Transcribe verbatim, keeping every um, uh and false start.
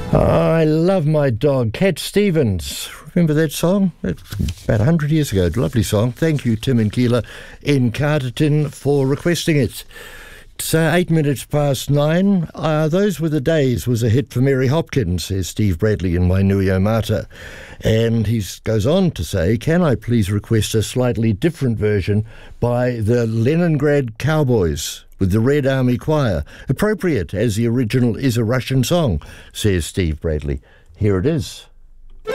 I love my dog, Cat Stevens. Remember that song? It's about one hundred years ago. Lovely song. Thank you, Tim and Keela in Carterton, for requesting it. It's uh, eight minutes past nine. Uh, Those Were the Days was a hit for Mary Hopkins, says Steve Bradley in Wainuio Mata. And he goes on to say, can I please request a slightly different version by the Leningrad Cowboys with the Red Army Choir? Appropriate, as the original is a Russian song, says Steve Bradley. Here it is.